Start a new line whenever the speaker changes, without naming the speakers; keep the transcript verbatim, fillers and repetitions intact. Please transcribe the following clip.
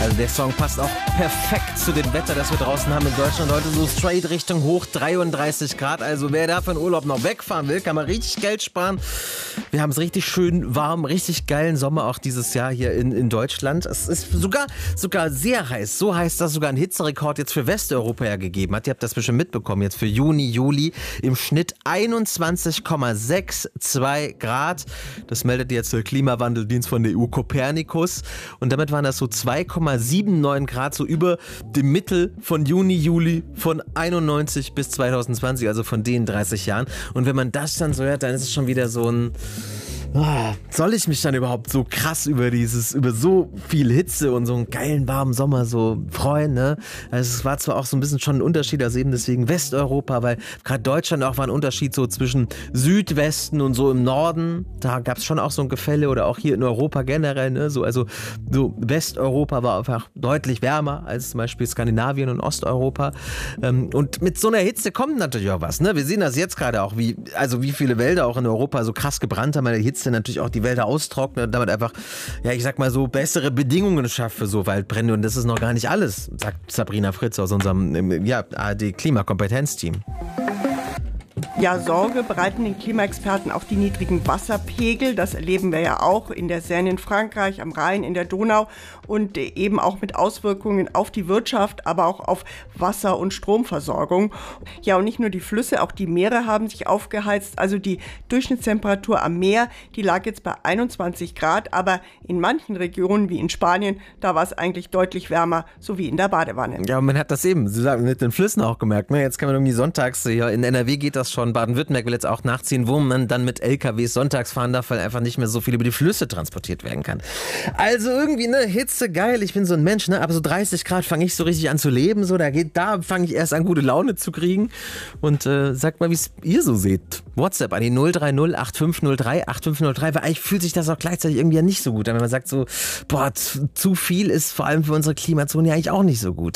Also der Song passt auch perfekt zu dem Wetter, das wir draußen haben in Deutschland heute. So straight Richtung hoch dreiunddreißig Grad. Also wer da für den Urlaub noch wegfahren will, kann man richtig Geld sparen. Wir haben es richtig schön warm, richtig geilen Sommer auch dieses Jahr hier in, in Deutschland. Es ist sogar, sogar sehr heiß. So heiß, dass sogar ein Hitzerekord jetzt für Westeuropa ja gegeben hat. Ihr habt das bestimmt mitbekommen. Jetzt für Juni, Juli im Schnitt einundzwanzig Komma zweiundsechzig Grad. Das meldet jetzt der Klimawandeldienst von der E U Copernicus. Und damit waren das so zwei Komma neunundsiebzig Grad, so über dem Mittel von Juni, Juli von einundneunzig bis zwanzig zwanzig, also von den dreißig Jahren. Und wenn man das dann so hört, dann ist es schon wieder so ein... Oh, soll ich mich dann überhaupt so krass über dieses, über so viel Hitze und so einen geilen warmen Sommer so freuen, ne? Also es war zwar auch so ein bisschen schon ein Unterschied, also eben deswegen Westeuropa, weil gerade Deutschland auch war ein Unterschied so zwischen Südwesten und so im Norden. Da gab es schon auch so ein Gefälle oder auch hier in Europa generell, ne? So, also so Westeuropa war einfach deutlich wärmer als zum Beispiel Skandinavien und Osteuropa. Und mit so einer Hitze kommt natürlich auch was, ne? Wir sehen das jetzt gerade auch, wie, also wie viele Wälder auch in Europa so krass gebrannt haben, weil die Hitze natürlich auch die Wälder austrocknet und damit einfach, ja, ich sag mal so, bessere Bedingungen schafft für so Waldbrände. Und das ist noch gar nicht alles, sagt Sabrina Fritz aus unserem ja, A R D-Klimakompetenzteam.
Ja, Sorge bereiten den Klimaexperten auch die niedrigen Wasserpegel. Das erleben wir ja auch in der Seine in Frankreich, am Rhein, in der Donau und eben auch mit Auswirkungen auf die Wirtschaft, aber auch auf Wasser- und Stromversorgung. Ja, und nicht nur die Flüsse, auch die Meere haben sich aufgeheizt. Also die Durchschnittstemperatur am Meer, die lag jetzt bei einundzwanzig Grad, aber in manchen Regionen wie in Spanien, da war es eigentlich deutlich wärmer, so wie in der Badewanne.
Ja, und man hat das eben, Sie sagen, mit den Flüssen auch gemerkt, ne? Jetzt kann man irgendwie sonntags, ja, in N R W geht das schon, Baden-Württemberg will jetzt auch nachziehen, wo man dann mit L K Ws sonntags fahren darf, weil einfach nicht mehr so viel über die Flüsse transportiert werden kann. Also irgendwie, ne, Hitze, geil, ich bin so ein Mensch, ne, aber so dreißig Grad fange ich so richtig an zu leben, so, da geht, da fange ich erst an, gute Laune zu kriegen. Und äh, sagt mal, wie es ihr so seht. WhatsApp an die null drei null acht fünf null drei acht fünf null drei, weil eigentlich fühlt sich das auch gleichzeitig irgendwie ja nicht so gut, wenn man sagt so, boah, zu viel ist vor allem für unsere Klimazone ja eigentlich auch nicht so gut.